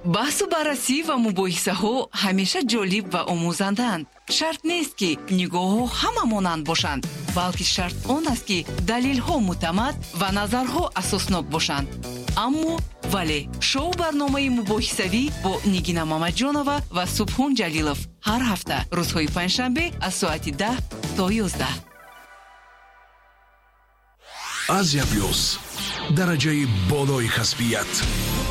بحث و بررسی و مباحثه ها همیشه جالب و آموزندند. شرط نیست که نگاه ها همه مانند باشند، بلکه شرط آن است که دلیل ها معتمد و نظرها اساسناک باشند. اما ولی شو برنامه مباحثوی با نگینا مامجانова و سبحان جلیلов هر هفته روزهای پنجشنبه از ساعت 10 تا 11. Азия Плюс. дараҷаи болои касбият.